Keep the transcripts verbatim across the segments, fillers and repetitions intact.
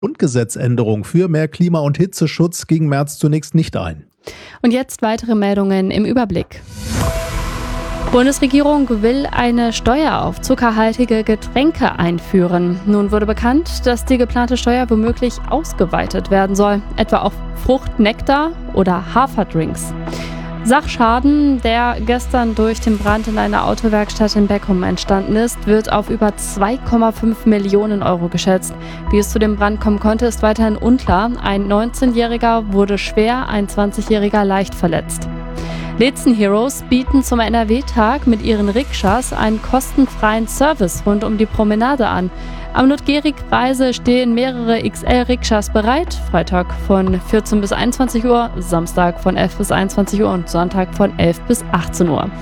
Grundgesetzänderung für mehr Klima- und Hitzeschutz ging Merz zunächst nicht ein. Und jetzt weitere Meldungen im Überblick. Bundesregierung will eine Steuer auf zuckerhaltige Getränke einführen. Nun wurde bekannt, dass die geplante Steuer womöglich ausgeweitet werden soll, etwa auf Frucht, Nektar oder Haferdrinks. Sachschaden, der gestern durch den Brand in einer Autowerkstatt in Beckum entstanden ist, wird auf über zwei Komma fünf Millionen Euro geschätzt. Wie es zu dem Brand kommen konnte, ist weiterhin unklar. Ein neunzehnjähriger wurde schwer, ein zwanzigjähriger leicht verletzt. Letzen Heroes bieten zum N R W-Tag mit ihren Rikschas einen kostenfreien Service rund um die Promenade an. Am Notgierig-Preise stehen mehrere X L-Rikschas bereit. Freitag von vierzehn bis einundzwanzig Uhr, Samstag von elf bis einundzwanzig Uhr und Sonntag von elf bis achtzehn Uhr.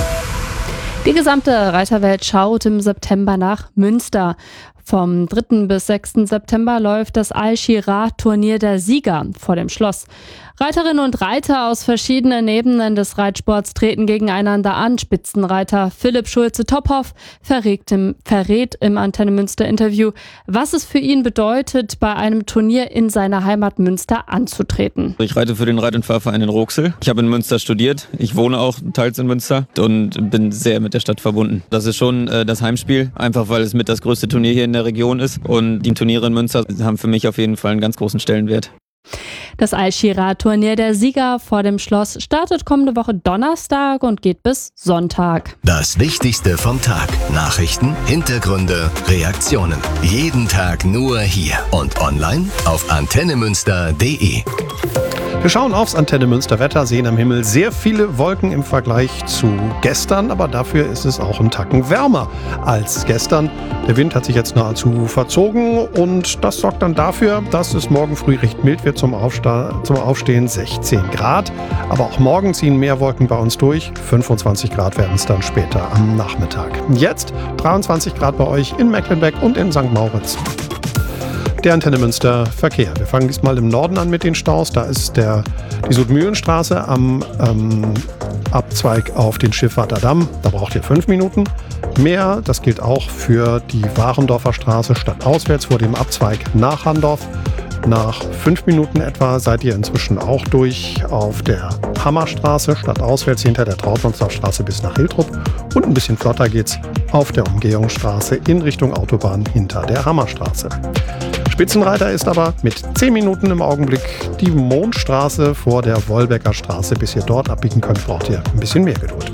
Die gesamte Reiterwelt schaut im September nach Münster. Vom dritten bis sechsten September läuft das Al-Shirah-Turnier der Sieger vor dem Schloss. Reiterinnen und Reiter aus verschiedenen Ebenen des Reitsports treten gegeneinander an. Spitzenreiter Philipp Schulze-Tophoff verrät im, verrät im Antenne Münster-Interview, was es für ihn bedeutet, bei einem Turnier in seiner Heimat Münster anzutreten. Ich reite für den Reit- und Fahrverein in Roxel. Ich habe in Münster studiert. Ich wohne auch teils in Münster und bin sehr mit der Stadt verbunden. Das ist schon äh, das Heimspiel, einfach weil es mit das größte Turnier hier in der Region ist. Und die Turniere in Münster haben für mich auf jeden Fall einen ganz großen Stellenwert. Das Al-Shirah-Turnier der Sieger vor dem Schloss startet kommende Woche Donnerstag und geht bis Sonntag. Das Wichtigste vom Tag. Nachrichten, Hintergründe, Reaktionen. Jeden Tag nur hier und online auf antennemünster punkt de. Wir schauen aufs Antenne Münster Wetter, sehen am Himmel sehr viele Wolken im Vergleich zu gestern, aber dafür ist es auch einen Tacken wärmer als gestern. Der Wind hat sich jetzt nahezu verzogen und das sorgt dann dafür, dass es morgen früh recht mild wird zum, Aufsta- zum Aufstehen, sechzehn Grad. Aber auch morgen ziehen mehr Wolken bei uns durch, fünfundzwanzig Grad werden es dann später am Nachmittag. Jetzt dreiundzwanzig Grad bei euch in Mecklenbeck und in Sankt Moritz. Der Antenne Münster Verkehr. Wir fangen diesmal im Norden an mit den Staus. Da ist der, die Südmühlenstraße am ähm, Abzweig auf den Schifferter Damm. Da braucht ihr fünf Minuten. Mehr, das gilt auch für die Warendorfer Straße stadtauswärts vor dem Abzweig nach Handorf. Nach fünf Minuten etwa seid ihr inzwischen auch durch auf der Hammerstraße stadtauswärts hinter der Trautmannsdorfstraße bis nach Hiltrup. Und ein bisschen flotter geht's auf der Umgehungsstraße in Richtung Autobahn hinter der Hammerstraße. Spitzenreiter ist aber mit zehn Minuten im Augenblick die Mondstraße vor der Wolbecker Straße. Bis ihr dort abbiegen könnt, braucht ihr ein bisschen mehr Geduld.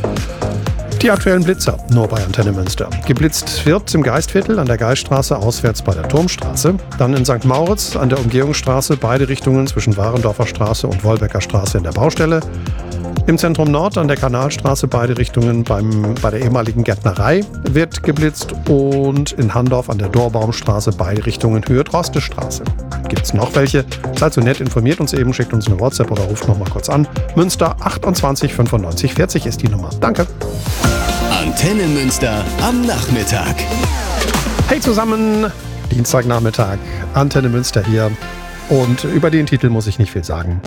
Die aktuellen Blitzer, nur bei Antenne Münster. Geblitzt wird im Geistviertel an der Geiststraße auswärts bei der Turmstraße. Dann in Sankt Moritz an der Umgehungsstraße beide Richtungen zwischen Warendorfer Straße und Wolbecker Straße in der Baustelle. Im Zentrum Nord an der Kanalstraße beide Richtungen beim, bei der ehemaligen Gärtnerei wird geblitzt und in Handorf an der Dorbaumstraße beide Richtungen Höhe Drostestraße. Gibt es noch welche? Seid so nett, informiert uns eben, schickt uns eine WhatsApp oder ruft noch mal kurz an. Münster achtundzwanzig fünfundneunzig vierzig ist die Nummer. Danke. Antenne Münster am Nachmittag. Hey zusammen, Dienstagnachmittag, Antenne Münster hier. Und über den Titel muss ich nicht viel sagen.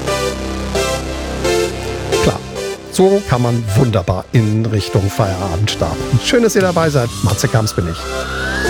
Klar, so kann man wunderbar in Richtung Feierabend starten. Schön, dass ihr dabei seid. Matze Kamps bin ich.